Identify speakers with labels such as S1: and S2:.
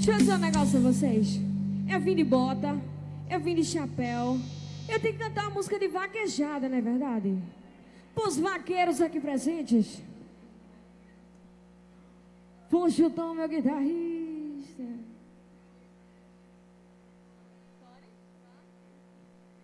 S1: Deixa eu dizer um negócio pra vocês. Eu vim de bota, eu vim de chapéu. Eu tenho que cantar uma música de vaquejada, não é verdade? Pros vaqueiros aqui presentes. Vou chutar o meu guitarrista.